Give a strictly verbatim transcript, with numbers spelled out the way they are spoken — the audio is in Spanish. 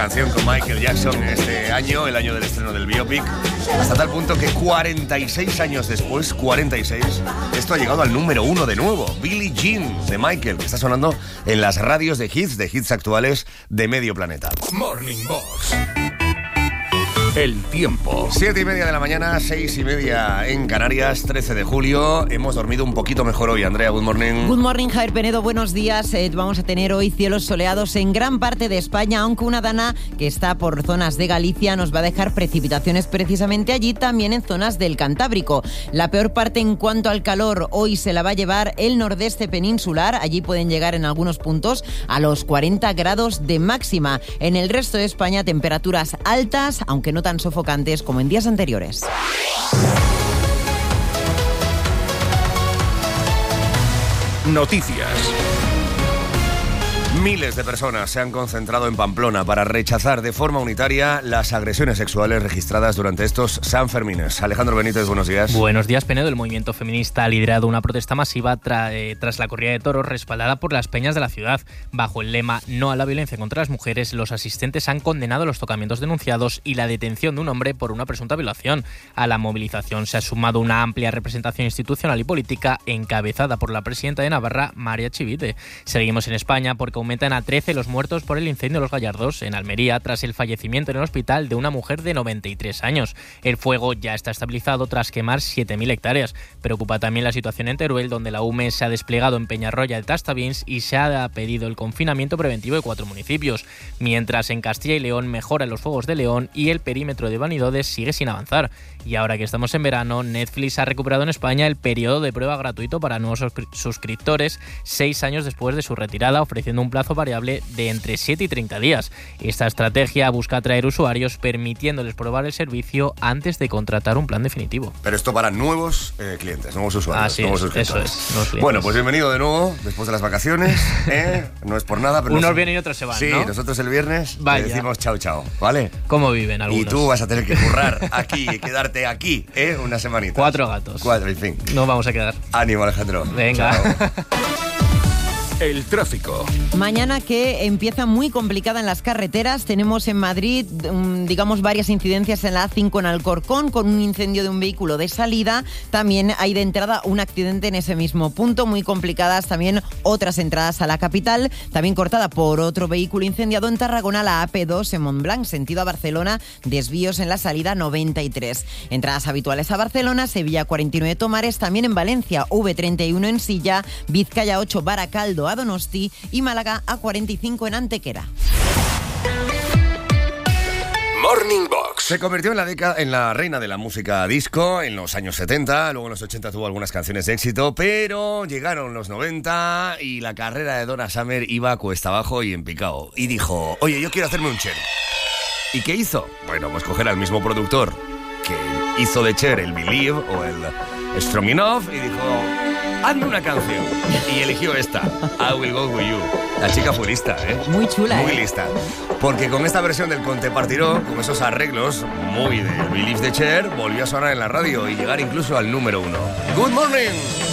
canción con Michael Jackson este año, el año del estreno del biopic, hasta tal punto que cuarenta y seis años después, cuarenta y seis, esto ha llegado al número uno de nuevo. Billie Jean de Michael, que está sonando en las radios de hits, de hits actuales de medio planeta. Morning Box. El tiempo. Siete y media de la mañana, seis y media en Canarias, trece de julio. Hemos dormido un poquito mejor hoy, Andrea. Good morning. Good morning, Javier Penedo. Buenos días. Eh, vamos a tener hoy cielos soleados en gran parte de España, aunque una dana que está por zonas de Galicia nos va a dejar precipitaciones precisamente allí, también en zonas del Cantábrico. La peor parte en cuanto al calor hoy se la va a llevar el nordeste peninsular. Allí pueden llegar en algunos puntos a los cuarenta grados de máxima. En el resto de España, temperaturas altas, aunque no tan sofocantes como en días anteriores. Noticias. Miles de personas se han concentrado en Pamplona para rechazar de forma unitaria las agresiones sexuales registradas durante estos Sanfermines. Alejandro Benítez, buenos días. Buenos días, Penedo. El movimiento feminista ha liderado una protesta masiva tra- eh, tras la corrida de toros respaldada por las peñas de la ciudad. Bajo el lema "No a la violencia contra las mujeres", los asistentes han condenado los tocamientos denunciados y la detención de un hombre por una presunta violación. A la movilización se ha sumado una amplia representación institucional y política encabezada por la presidenta de Navarra, María Chivite. Seguimos en España porque aumentan a trece los muertos por el incendio de Los Gallardos, en Almería, tras el fallecimiento en el hospital de una mujer de noventa y tres años. El fuego ya está estabilizado tras quemar siete mil hectáreas. Preocupa también la situación en Teruel, donde la U M E se ha desplegado en Peñarroya de Tastavins y se ha pedido el confinamiento preventivo de cuatro municipios. Mientras en Castilla y León mejoran los fuegos de León y el perímetro de Vanidodes sigue sin avanzar. Y ahora que estamos en verano, Netflix ha recuperado en España el periodo de prueba gratuito para nuevos suscriptores seis años después de su retirada, ofreciendo un plazo variable de entre siete y treinta días. Esta estrategia busca atraer usuarios permitiéndoles probar el servicio antes de contratar un plan definitivo. Pero esto para nuevos eh, clientes, nuevos usuarios, Así nuevos es, suscriptores. Eso es, bueno, pues bienvenido de nuevo después de las vacaciones. ¿eh? No es por nada, pero... Unos nos... vienen y otros se van, sí, ¿no? Sí, nosotros el viernes Vaya. decimos chao, chao, ¿vale? ¿Cómo viven algunos? Y tú vas a tener que currar aquí y quedarte aquí, ¿eh? Una semanita. Cuatro gatos. Cuatro, en fin. No vamos a quedar. Ánimo, Alejandro. Venga. El tráfico. Mañana que empieza muy complicada en las carreteras. Tenemos en Madrid, digamos, varias incidencias en la A cinco en Alcorcón con un incendio de un vehículo de salida. También hay de entrada un accidente en ese mismo punto. Muy complicadas también otras entradas a la capital. También cortada por otro vehículo incendiado en Tarragona, la A P dos en Montblanc, sentido a Barcelona. Desvíos en la salida noventa y tres. Entradas habituales a Barcelona, Sevilla cuarenta y nueve Tomares. También en Valencia, V treinta y uno en Silla, Vizcaya ocho Baracaldo a Donosti y Málaga a cuarenta y cinco en Antequera. Morning Box. Se convirtió en la, deca- en la reina de la música disco en los años setenta, luego en los ochenta tuvo algunas canciones de éxito, pero llegaron los noventa y la carrera de Donna Summer iba cuesta abajo y en picado. Y dijo, oye, yo quiero hacerme un Cher. ¿Y qué hizo? Bueno, pues coger al mismo productor que hizo de Cher el Believe o el Strong Enough y dijo, hazme una canción. Y eligió esta, I Will Go With You. La chica fue lista, ¿eh? Muy chula, Muy ¿eh? lista. Porque con esta versión del Conte Partiró, con esos arreglos muy del Believe de Cher, volvió a sonar en la radio y llegar incluso al número uno. Good morning.